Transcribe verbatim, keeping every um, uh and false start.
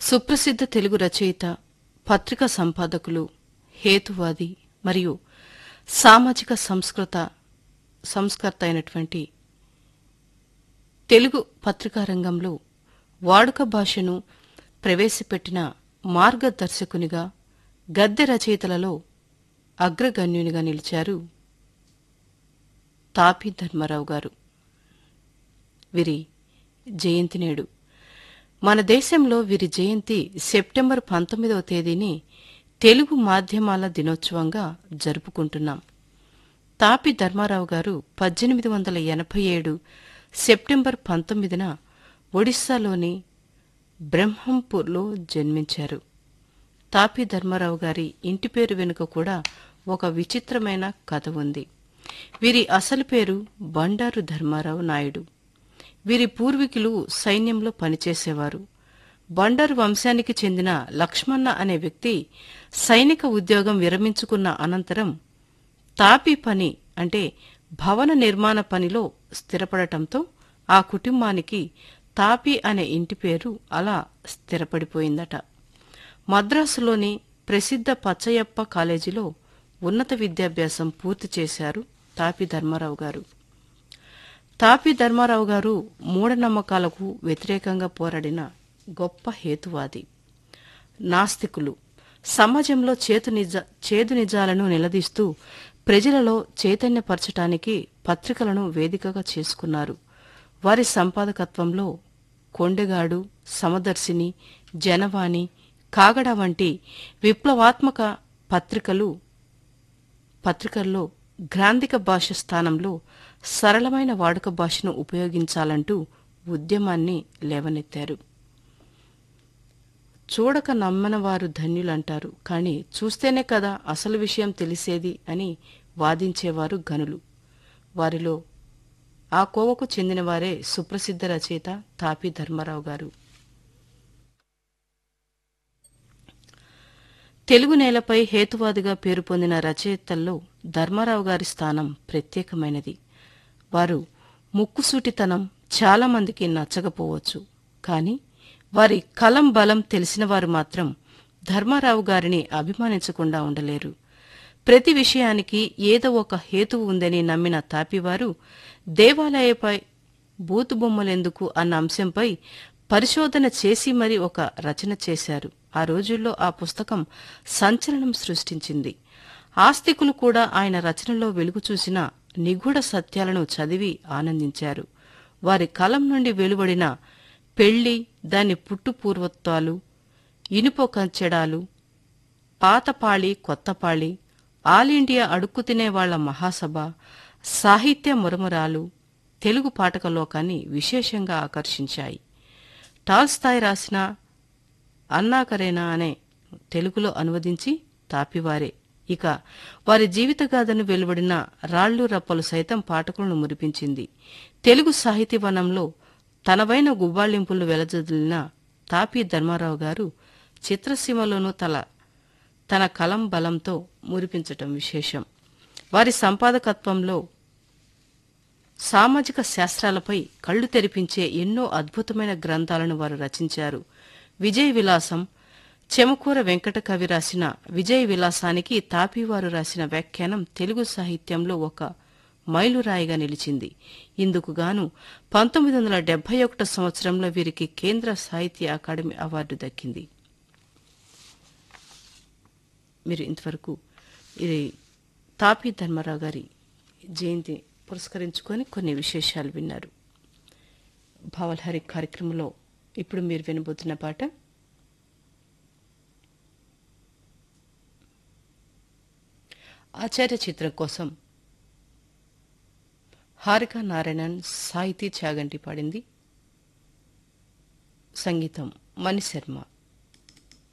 సుప్రసిద్ధ తెలుగు రచయిత, పత్రికా సంపాదకులు, హేతువాది మరియు సామాజిక సంస్కృత సంస్కర్త అయినటువంటి తెలుగు పత్రికా రంగంలో వాడుక భాషను ప్రవేశపెట్టిన మార్గదర్శకునిగా, గద్య రచయితలలో అగ్రగణ్యునిగా నిలిచారు తాపీ ధర్మారావు గారు. వీరి జయంతి నేడు. మన దేశంలో వీరి జయంతి సెప్టెంబర్ పంతొమ్మిదవ తేదీని తెలుగు మాధ్యమాల దినోత్సవంగా జరుపుకుంటున్నాం. తాపీ ధర్మారావు గారు పద్దెనిమిది వందల ఎనభై ఏడు సెప్టెంబర్ పంతొమ్మిదిన ఒడిశాలోని బ్రహ్మంపూర్లో జన్మించారు. తాపీ ధర్మారావు గారి ఇంటి పేరు వెనుక కూడా ఒక విచిత్రమైన కథ ఉంది. వీరి అసలు పేరు బండారు ధర్మారావు నాయుడు. వీరి పూర్వీకులు సైన్యంలో పనిచేసేవారు. బండారు వంశానికి చెందిన లక్ష్మణ అనే వ్యక్తి సైనిక ఉద్యోగం విరమించుకున్న అనంతరం తాపీ పని అంటే భవన నిర్మాణ పనిలో స్థిరపడటంతో ఆ కుటుంబానికి తాపీ అనే ఇంటి పేరు అలా స్థిరపడిపోయిందట. మద్రాసులోని ప్రసిద్ధ పచ్చయ్యప్ప కాలేజీలో ఉన్నత విద్యాభ్యాసం పూర్తి చేశారు తాపీ ధర్మారావు గారు. తాపీ ధర్మారావు గారు మూఢనమ్మకాలకు వ్యతిరేకంగా పోరాడిన గొప్ప హేతువాది. నాస్తికులు సమాజంలో చేతు నిజ చేదు నిజాలను నిలదీస్తూ ప్రజలలో చైతన్యపరచటానికి పత్రికలను వేదికగా చేసుకున్నారు. వారి సంపాదకత్వంలో కొండెగాడు, సమదర్శిని, జనవాణి, కాగడ వంటి విప్లవాత్మక పత్రికలు పత్రికల్లో గ్రాంధిక భాష స్థానంలో సరళమైన వాడుక భాషను ఉపయోగించాలంటూ ఉద్యమాన్ని లేవనెత్తారు. చూడక నమ్మనవారు ధన్యులంటారు, కాని చూస్తేనే కదా అసలు విషయం తెలిసేది అని వాదించేవారు గనులు. వారిలో ఆ కోవకు చెందినవారే సుప్రసిద్ధ రచయిత తాపీ ధర్మారావు గారు. తెలుగు నేలపై హేతువాదిగా పేరు పొందిన రచయితల్లో ధర్మారావు గారి స్థానం ప్రత్యేకమైనది. వారు ముక్కుసూటితనం చాలామందికి నచ్చకపోవచ్చు, కాని వారి కలం బలం తెలిసినవారు మాత్రం ధర్మారావు గారిని అభిమానించకుండా ఉండలేరు. ప్రతి విషయానికి ఏదో ఒక హేతువు ఉందని నమ్మిన తాపివారు దేవాలయపై బూతుబొమ్మలెందుకు అన్న అంశంపై పరిశోధన చేసి మరీ ఒక రచన చేశారు. ఆ రోజుల్లో ఆ పుస్తకం సంచలనం సృష్టించింది. ఆస్తికులు కూడా ఆయన రచనలో వెలుగు చూసిన నిగూఢ సత్యాలను చదివి ఆనందించారు. వారి కలం నుండి వెలువడిన పెళ్లి, దాని పుట్టుపూర్వత్వాలు, ఇనుప కంచెడాలు, పాతపాళి, కొత్తపాళి, ఆల్ ఇండియా అడుక్కు తినేవాళ్ల మహాసభ, సాహిత్య మురమురాలు తెలుగు పాఠక లోకాన్ని విశేషంగా ఆకర్షించాయి. టాల్స్తాయ్ రాసిన అన్నాకరేనా అనే తెలుగులో అనువదించి తాపివారే. ఇక వారి జీవితగాథను వెలువడిన రాళ్లు రప్పలు సైతం పాఠకులను మురిపించింది. తెలుగు సాహితీవనంలో తనవైన గువ్వాళింపులు వెలజదిలిన తాపీ ధర్మారావు గారు చిత్రసీమలోనూ తల తన కలం బలంతో మురిపించటం విశేషం. వారి సంపాదకత్వంలో సామాజిక శాస్త్రాలపై కళ్లు తెరిపించే ఎన్నో అద్భుతమైన గ్రంథాలను వారు రచించారు. విజయ విలాసం, చెమకూర వెంకట కవి రాసిన విజయ విలాసానికి తాపీవారు రాసిన వ్యాఖ్యానం తెలుగు సాహిత్యంలో ఒక మైలురాయిగా నిలిచింది. ఇందుకుగాను పంతొమ్మిది వందల డెబ్బై ఒకటో సంవత్సరంలో వీరికి కేంద్ర సాహిత్య అకాడమీ అవార్డు దక్కింది. మీరు ఇంతవరకు ఇది తాపీ ధర్మారావు గారి జయంతి పురస్కరించుకొని కొన్ని విశేషాలు విన్నారు. భావల్హరి కార్యక్రమంలో ఇప్పుడు మీరు వినబోతున్న పాట ఆచార్య చిత్రం కోసం హారిక నారాయణన్, సాహితీ చాగంటి పాడింది. సంగీతం మణిశర్మ.